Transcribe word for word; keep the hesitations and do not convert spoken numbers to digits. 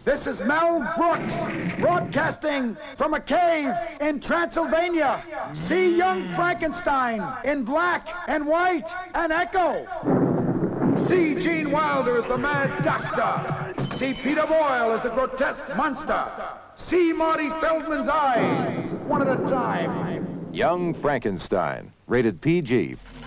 This is Mel Brooks, broadcasting from a cave in Transylvania. See young Frankenstein in black and white and Echo. See Gene Wilder as the Mad Doctor. See Peter Boyle as the grotesque monster. See Marty Feldman's eyes, one at a time. Young Frankenstein, rated P G.